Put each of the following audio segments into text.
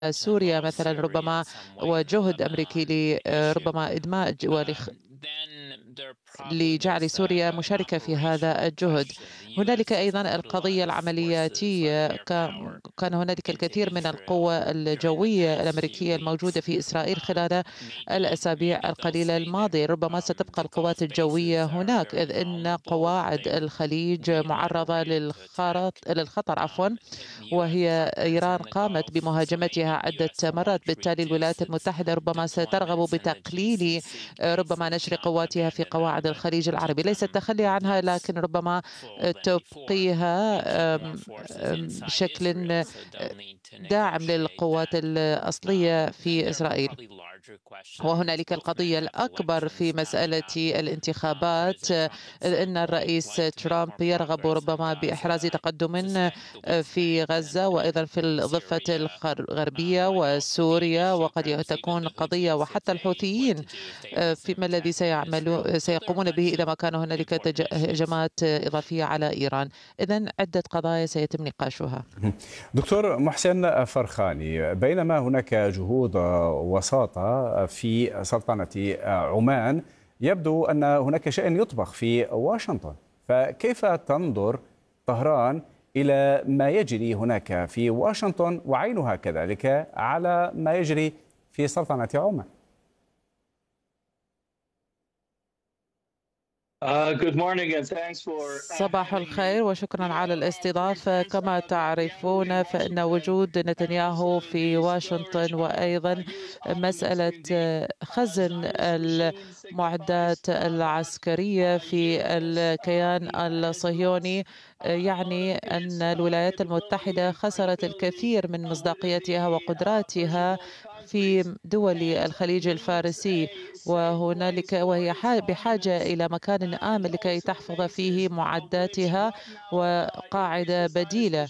سوريا مثلا ربما، وجهد أمريكي لربما إدماج لجعل سوريا مشاركة في هذا الجهد. هنالك أيضا القضية العملياتية، كان هنالك الكثير من القوى الجوية الأمريكية الموجودة في إسرائيل خلال الأسابيع القليلة الماضية. ربما ستبقى القوات الجوية هناك، إذ أن قواعد الخليج معرضة للخطر، وهي إيران قامت بمهاجمتها عدة مرات. بالتالي الولايات المتحدة ربما سترغب بتقليل ربما نشر قواتها في قواعد الخليج العربي، ليس التخلي عنها، لكن ربما تبقيها بشكل داعم للقوات الأصلية في إسرائيل. وهنالك القضية الأكبر في مسألة الانتخابات، أن الرئيس ترامب يرغب ربما بإحراز تقدم في غزة وأيضا في الضفة الغربية وسوريا، وقد تكون قضية وحتى الحوثيين فيما الذي سيقومون به إذا ما كان هنالك هجمات إضافية على إيران. إذن عدة قضايا سيتم نقاشها. دكتور محسن فرخاني، بينما هناك جهود وساطة في سلطنة عمان، يبدو أن هناك شيء يطبخ في واشنطن، فكيف تنظر طهران إلى ما يجري هناك في واشنطن وعينها كذلك على ما يجري في سلطنة عمان؟ صباح الخير وشكرا على الاستضافة. كما تعرفون فإن وجود نتنياهو في واشنطن وأيضا مسألة خزن المعدات العسكرية في الكيان الصهيوني يعني أن الولايات المتحدة خسرت الكثير من مصداقيتها وقدراتها في دول الخليج الفارسي، وهي بحاجة إلى مكان آمن لكي تحفظ فيه معداتها وقاعدة بديلة.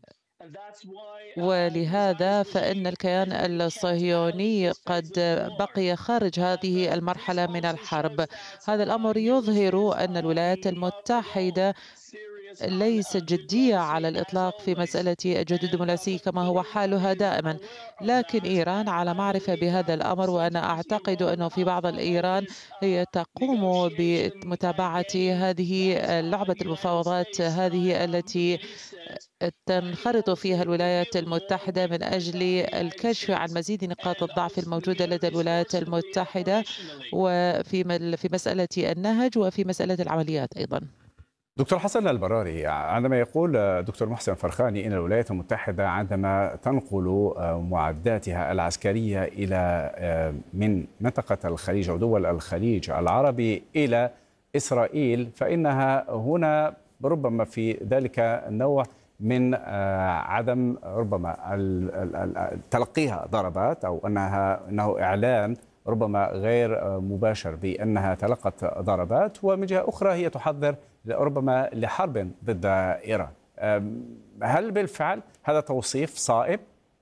ولهذا فإن الكيان الصهيوني قد بقي خارج هذه المرحلة من الحرب. هذا الأمر يظهر أن الولايات المتحدة ليست جدية على الإطلاق في مسألة الجهود الدبلوماسية كما هو حالها دائما، لكن إيران على معرفة بهذا الأمر. وأنا أعتقد أنه في بعض الإيران هي تقوم بمتابعة هذه لعبة المفاوضات، هذه التي تنخرط فيها الولايات المتحدة من أجل الكشف عن مزيد نقاط الضعف الموجودة لدى الولايات المتحدة، وفي مسألة النهج وفي مسألة العمليات أيضا. دكتور حسن البراري، عندما يقول دكتور محسن فرخاني إن الولايات المتحدة عندما تنقل معداتها العسكرية من منطقة الخليج أو دول الخليج العربي إلى إسرائيل، فإنها هنا ربما في ذلك النوع من عدم ربما تلقيها ضربات، أو أنه إعلان ربما غير مباشر بأنها تلقت ضربات، ومن جهة أخرى هي تحضر ربما لحرب ضد إيران. هل بالفعل هذا توصيف صائب؟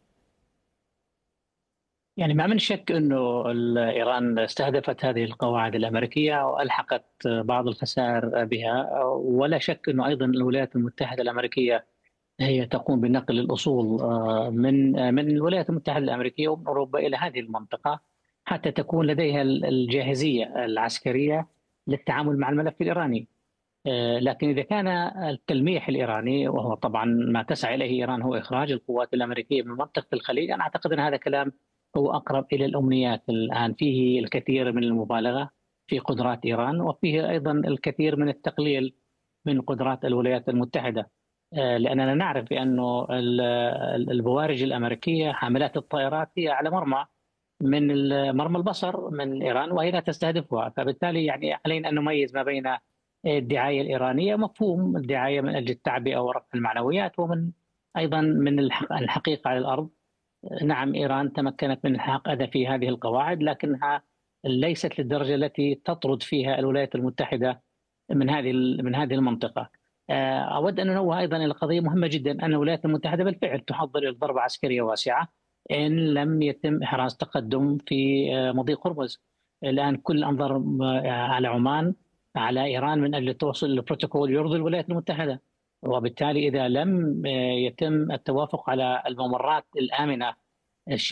يعني ما من شك أنه إيران استهدفت هذه القواعد الأمريكية وألحقت بعض الخسائر بها، ولا شك أنه أيضا الولايات المتحدة الأمريكية هي تقوم بنقل الأصول من الولايات المتحدة الأمريكية ومن أوروبا إلى هذه المنطقة حتى تكون لديها الجاهزية العسكرية للتعامل مع الملف الإيراني. لكن إذا كان التلميح الإيراني، وهو طبعا ما تسعى إليه إيران، هو إخراج القوات الأمريكية من منطقة الخليج، أنا أعتقد أن هذا كلام هو أقرب إلى الأمنيات. الآن فيه الكثير من المبالغة في قدرات إيران، وفيه أيضا الكثير من التقليل من قدرات الولايات المتحدة، لأننا نعرف بأنه البوارج الأمريكية حاملات الطائرات هي على من مرمى البصر من إيران، وهي لا تستهدفها. فبالتالي يعني علينا أن نميز ما بين الدعاية الإيرانية، مفهوم الدعاية من أجل التعبئة ورفع المعنويات، ومن أيضا من الحقيقة على الأرض. نعم، إيران تمكنت من إلحاق هدف هذه القواعد، لكنها ليست للدرجة التي تطرد فيها الولايات المتحدة من هذه المنطقة. أود أن أنوه أيضا إلى قضية مهمة جدا، أن الولايات المتحدة بالفعل تحضر إلى ضربة عسكرية واسعة إن لم يتم إحراز تقدم في مضيق هرمز. الآن كل الأنظار على عمان، على إيران، من أجل توصل لبروتوكول يرضي الولايات المتحدة. وبالتالي إذا لم يتم التوافق على الممرات الآمنة الشعب